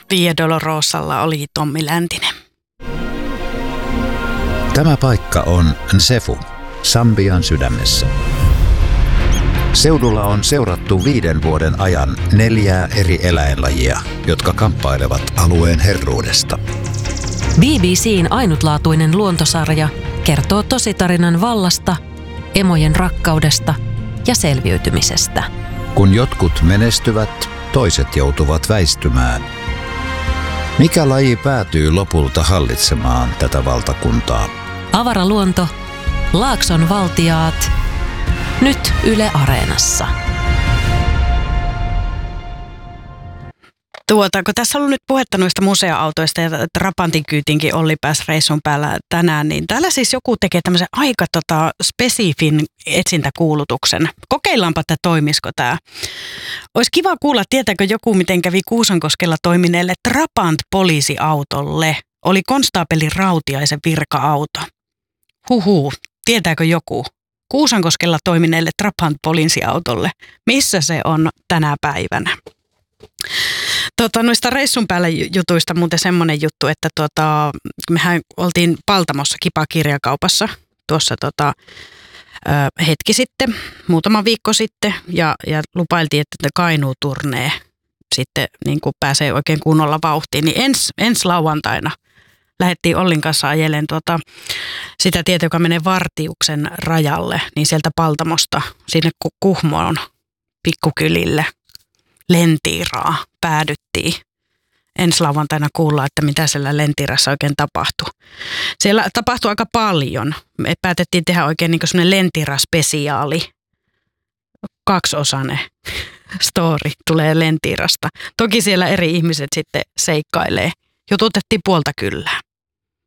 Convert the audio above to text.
Via Dolorosalla oli Tommi Läntinen. Tämä paikka on Nsefu, Sambian sydämessä. Seudulla on seurattu 5 vuoden ajan 4 eri eläinlajia, jotka kamppailevat alueen herruudesta. BBC:n ainutlaatuinen luontosarja kertoo tositarinan vallasta, emojen rakkaudesta ja selviytymisestä. Kun jotkut menestyvät, toiset joutuvat väistymään. Mikä laji päätyy lopulta hallitsemaan tätä valtakuntaa? Avaraluonto, Laakson valtiaat, nyt Yle Areenassa. Kun tässä on ollut nyt puhetta noista museoautoista ja Trapantin kyytinkin Olli pääsi reissun päällä tänään, niin täällä siis joku tekee tämmöisen aika spesifin etsintäkuulutuksen. Kokeillaanpa, että toimisiko tämä. Olisi kiva kuulla, tietääkö joku, miten kävi Kuusankoskella toimineelle Trabant-poliisiautolle. Oli konstaapeli Rautiaisen virka-auto. Tietääkö joku? Kuusankoskella toimineelle Trabant-poliisiautolle. Missä se on tänä päivänä? Noista reissun päällä jutuista muuten semmoinen juttu, että mehän oltiin Paltamossa Kipa-kirjakaupassa tuossa hetki sitten, muutama viikko sitten, ja lupailtiin, että Kainuu-turnee sitten niin kuin pääsee oikein kunnolla vauhtiin, niin ensi lauantaina lähdettiin Ollin kanssa ajelemaan sitä tietä, joka menee Vartiuksen rajalle, niin sieltä Paltamosta sinne Kuhmoon pikkukylille Lentiiraa päädyttiin. Ensi lauantaina kuullaan, että mitä siellä Lentiirassa oikein tapahtuu. Siellä tapahtui aika paljon. Me päätettiin tehdä oikein niin kuin semmoinen Lentiira-spesiaali. 2-osainen story tulee Lentiirasta. Toki siellä eri ihmiset sitten seikkailee. Jututettiin puolta kyllää.